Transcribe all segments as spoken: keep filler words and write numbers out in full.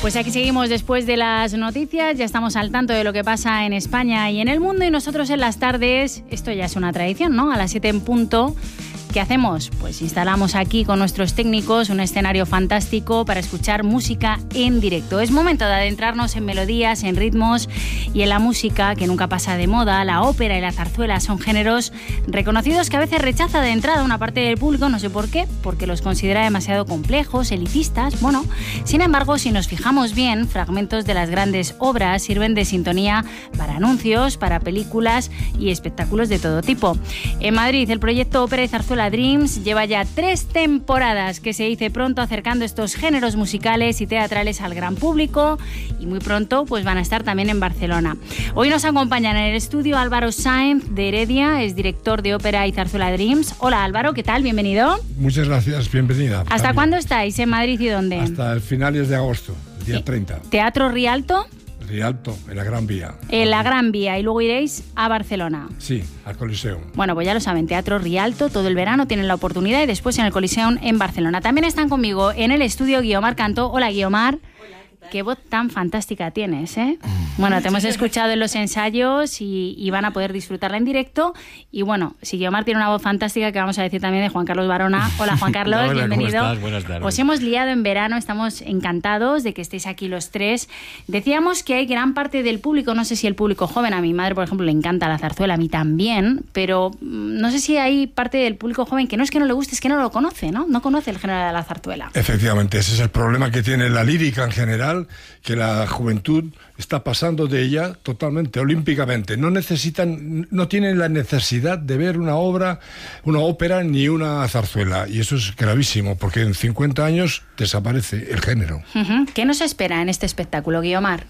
Pues aquí seguimos después de las noticias, ya estamos al tanto de lo que pasa en España y en el mundo, y nosotros en las tardes, esto ya es una tradición, ¿no? A las siete en punto, ¿qué hacemos? Pues instalamos aquí con nuestros técnicos un escenario fantástico para escuchar música en directo. Es momento de adentrarnos en melodías, en ritmos y en la música que nunca pasa de moda. La ópera y la zarzuela son géneros reconocidos que a veces rechaza de entrada una parte del público, no sé por qué, porque los considera demasiado complejos, elitistas. Bueno, sin embargo, si nos fijamos bien, fragmentos de las grandes obras sirven de sintonía para anuncios, para películas y espectáculos de todo tipo. En Madrid, el proyecto Ópera y Zarzuela Dreams lleva ya tres temporadas, que se dice pronto, acercando estos géneros musicales y teatrales al gran público, y muy pronto pues van a estar también en Barcelona. Hoy nos acompañan en el estudio Álvaro Sáenz de Heredia, es director de Ópera y Zarzuela Dreams. Hola Álvaro, ¿qué tal? Bienvenido. Muchas gracias, bienvenida. ¿Hasta también. cuándo estáis? ¿En Madrid y dónde? Hasta finales de agosto, el día treinta. ¿Teatro Rialto? Rialto, en la Gran Vía. En la Gran Vía, y luego iréis a Barcelona. Sí, al Coliseum. Bueno, pues ya lo saben, Teatro Rialto, todo el verano tienen la oportunidad, y después en el Coliseum en Barcelona. También están conmigo en el estudio Guiomar Cantó. Hola Guiomar. Qué voz tan fantástica tienes, ¿eh? Bueno, te hemos escuchado en los ensayos y, y van a poder disfrutarla en directo. Y bueno, si Guiomar tiene una voz fantástica, que vamos a decir también de Juan Carlos Barona. Hola Juan Carlos, Hola, bienvenido. ¿cómo estás? Buenas tardes. Os hemos liado en verano, estamos encantados de que estéis aquí los tres. Decíamos que hay gran parte del público, no sé si el público joven, a mi madre por ejemplo le encanta la zarzuela, a mí también, pero no sé si hay parte del público joven que no es que no le guste, es que no lo conoce, ¿no? No conoce el género de la zarzuela. Efectivamente, ese es el problema que tiene la lírica en general, que la juventud está pasando de ella totalmente, olímpicamente. No necesitan, no tienen la necesidad de ver una obra, una ópera ni una zarzuela. Y eso es gravísimo, porque en cincuenta años desaparece el género. Uh-huh. ¿Qué nos espera en este espectáculo, Guiomar?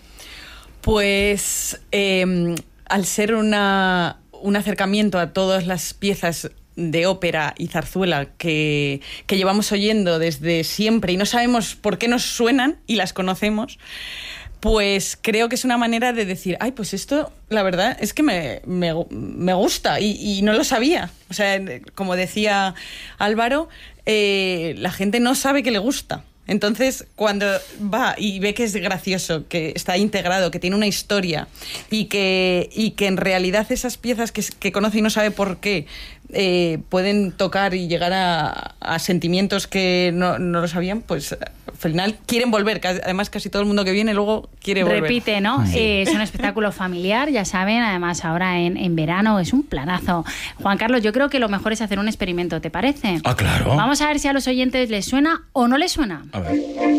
Pues eh, al ser una, un acercamiento a todas las piezas de ópera y zarzuela que, que llevamos oyendo desde siempre y no sabemos por qué nos suenan y las conocemos, pues creo que es una manera de decir, ay, pues esto, la verdad, es que me, me, me gusta y, y no lo sabía. O sea, como decía Álvaro, eh, la gente no sabe que le gusta. Entonces, cuando va y ve que es gracioso, que está integrado, que tiene una historia y que, y que en realidad esas piezas que, que conoce y no sabe por qué eh, pueden tocar y llegar a, a sentimientos que no, no lo sabían, pues al final quieren volver. Además, casi todo el mundo que viene luego quiere volver. Repite, ¿no? Sí. Eh, es un espectáculo familiar, ya saben, además ahora en, en verano es un planazo. Juan Carlos, yo creo que lo mejor es hacer un experimento, ¿te parece? Ah, claro. Vamos a ver si a los oyentes les suena o no les suena. A ver.